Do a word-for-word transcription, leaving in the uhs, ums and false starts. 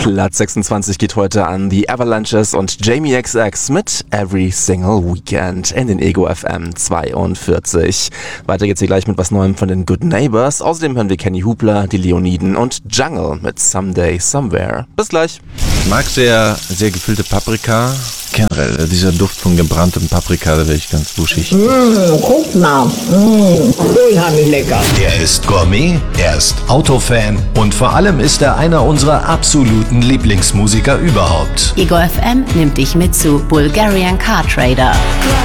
Platz sechsundzwanzig geht heute an The Avalanches und Jamie X X mit Every Single Weekend in den Ego F M zweiundvierzig. Weiter geht's hier gleich mit was Neuem von den Good Neighbors. Außerdem hören wir Kenny Hubler, die Leoniden und Jungle mit Someday Somewhere. Bis gleich. Ich mag sehr, sehr gefüllte Paprika. Generell, dieser Duft von gebranntem Paprika, da werde ich ganz wuschig. Mmh, guck mal, mmh, unheimlich lecker. Er ist Gourmet, er ist Autofan und vor allem ist er einer unserer absoluten Lieblingsmusiker überhaupt. Ego F M nimmt dich mit zu Bulgarian Car Trader.